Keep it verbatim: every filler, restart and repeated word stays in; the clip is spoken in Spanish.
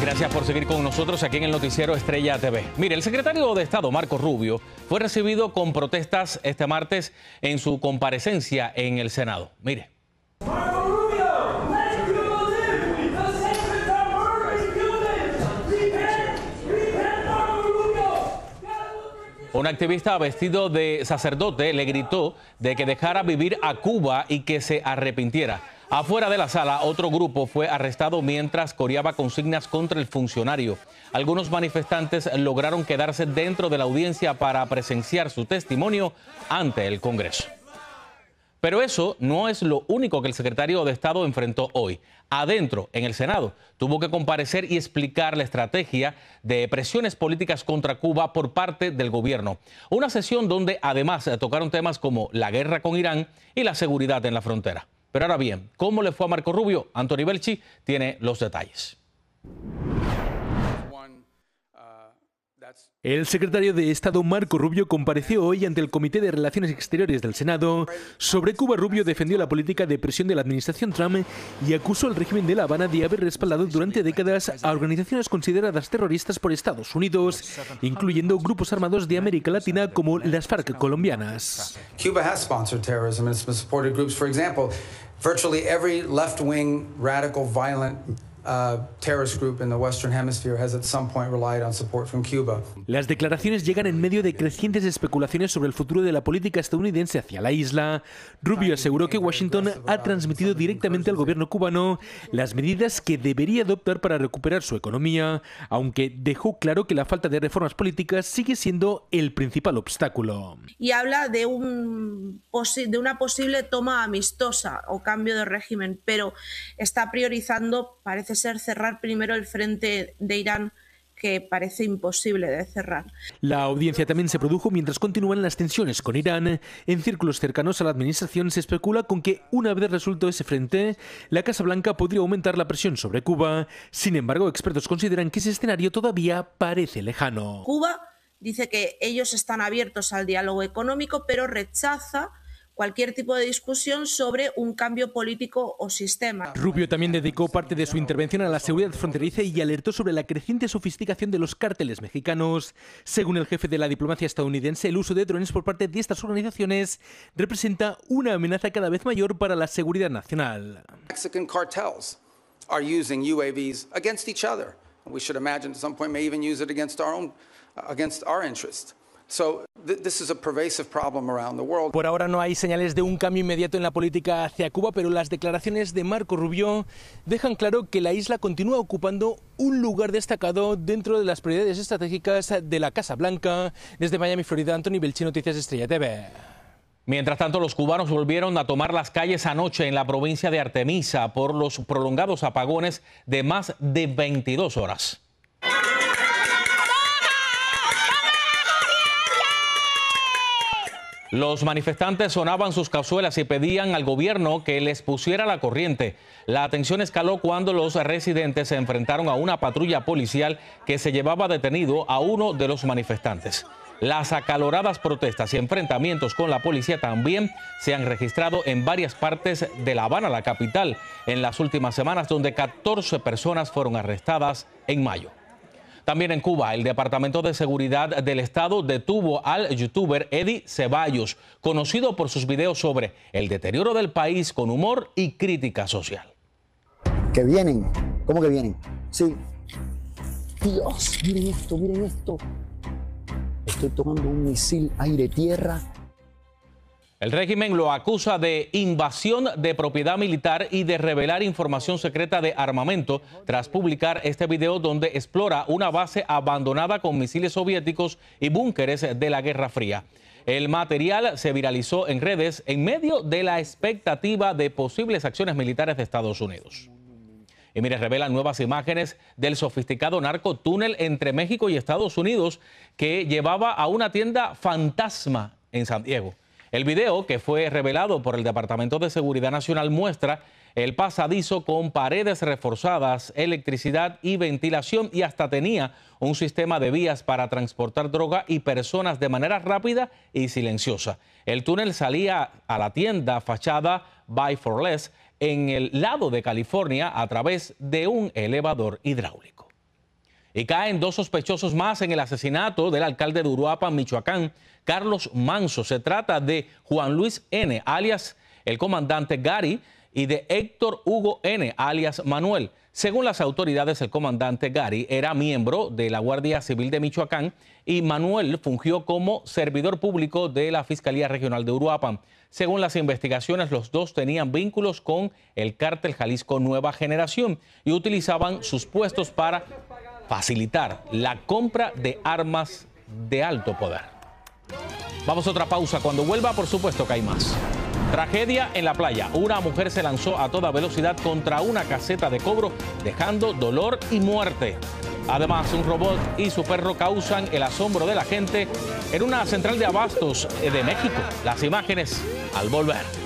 Gracias por seguir con nosotros aquí en el noticiero Estrella T V. Mire, el secretario de Estado, Marco Rubio, fue recibido con protestas este martes en su comparecencia en el Senado. Mire. Un activista vestido de sacerdote le gritó de que dejara vivir a Cuba y que se arrepintiera. Afuera de la sala, otro grupo fue arrestado mientras coreaba consignas contra el funcionario. Algunos manifestantes lograron quedarse dentro de la audiencia para presenciar su testimonio ante el Congreso. Pero eso no es lo único que el secretario de Estado enfrentó hoy. Adentro, en el Senado, tuvo que comparecer y explicar la estrategia de presiones políticas contra Cuba por parte del gobierno. Una sesión donde además tocaron temas como la guerra con Irán y la seguridad en la frontera. Pero ahora bien, ¿cómo le fue a Marco Rubio? Anthony Belchi tiene los detalles. El secretario de Estado Marco Rubio compareció hoy ante el Comité de Relaciones Exteriores del Senado. Sobre Cuba, Rubio defendió la política de presión de la administración Trump y acusó al régimen de La Habana de haber respaldado durante décadas a organizaciones consideradas terroristas por Estados Unidos, incluyendo grupos armados de América Latina como las FARC colombianas. Cuba has sponsored terrorism and it's supported groups. For example, virtually every left-wing, radical, violent Uh, terrorist group in the Western Hemisphere has at some point relied on support from Cuba. Las declaraciones llegan en medio de crecientes especulaciones sobre el futuro de la política estadounidense hacia la isla. Rubio aseguró que Washington ha transmitido directamente al gobierno cubano las medidas que debería adoptar para recuperar su economía, aunque dejó claro que la falta de reformas políticas sigue siendo el principal obstáculo. Y habla de, un, de una posible toma amistosa o cambio de régimen, pero está priorizando, parece ser, cerrar primero el frente de Irán, que parece imposible de cerrar. La audiencia también se produjo mientras continúan las tensiones con Irán. En círculos cercanos a la administración se especula con que, una vez resuelto ese frente, la Casa Blanca podría aumentar la presión sobre Cuba. Sin embargo, expertos consideran que ese escenario todavía parece lejano. Cuba dice que ellos están abiertos al diálogo económico, pero rechaza cualquier tipo de discusión sobre un cambio político o sistema. Rubio también dedicó parte de su intervención a la seguridad fronteriza y alertó sobre la creciente sofisticación de los cárteles mexicanos. Según el jefe de la diplomacia estadounidense, el uso de drones por parte de estas organizaciones representa una amenaza cada vez mayor para la seguridad nacional. Mexican cartels are using U A Vs against each other. We should imagine at some point may even use it against our own, against our interests. So, this is a pervasive problem around the world. Por ahora no hay señales de un cambio inmediato en la política hacia Cuba, pero las declaraciones de Marco Rubio dejan claro que la isla continúa ocupando un lugar destacado dentro de las prioridades estratégicas de la Casa Blanca. Desde Miami, Florida, Anthony Belchi, Noticias Estrella T V. Mientras tanto, los cubanos volvieron a tomar las calles anoche en la provincia de Artemisa por los prolongados apagones de más de veintidós horas. Los manifestantes sonaban sus cazuelas y pedían al gobierno que les pusiera la corriente. La tensión escaló cuando los residentes se enfrentaron a una patrulla policial que se llevaba detenido a uno de los manifestantes. Las acaloradas protestas y enfrentamientos con la policía también se han registrado en varias partes de La Habana, la capital, en las últimas semanas, donde catorce personas fueron arrestadas en mayo. También en Cuba, el Departamento de Seguridad del Estado detuvo al youtuber Eddie Ceballos, conocido por sus videos sobre el deterioro del país con humor y crítica social. ¿Que vienen? ¿Cómo que vienen? Sí. Dios, miren esto, miren esto. Estoy tomando un misil aire-tierra. El régimen lo acusa de invasión de propiedad militar y de revelar información secreta de armamento tras publicar este video donde explora una base abandonada con misiles soviéticos y búnkeres de la Guerra Fría. El material se viralizó en redes en medio de la expectativa de posibles acciones militares de Estados Unidos. Y mire, revelan nuevas imágenes del sofisticado narcotúnel entre México y Estados Unidos que llevaba a una tienda fantasma en San Diego. El video, que fue revelado por el Departamento de Seguridad Nacional, muestra el pasadizo con paredes reforzadas, electricidad y ventilación, y hasta tenía un sistema de vías para transportar droga y personas de manera rápida y silenciosa. El túnel salía a la tienda fachada Buy for Less en el lado de California a través de un elevador hidráulico. Y caen dos sospechosos más en el asesinato del alcalde de Uruapan, Michoacán, Carlos Manso. Se trata de Juan Luis N., alias el comandante Gary, y de Héctor Hugo N., alias Manuel. Según las autoridades, el comandante Gary era miembro de la Guardia Civil de Michoacán y Manuel fungió como servidor público de la Fiscalía Regional de Uruapan. Según las investigaciones, los dos tenían vínculos con el cártel Jalisco Nueva Generación y utilizaban sus puestos para facilitar la compra de armas de alto poder. Vamos a otra pausa. Cuando vuelva, por supuesto que hay más. Tragedia en la playa. Una mujer se lanzó a toda velocidad contra una caseta de cobro, dejando dolor y muerte. Además, un robot y su perro causan el asombro de la gente en una central de abastos de México. Las imágenes al volver.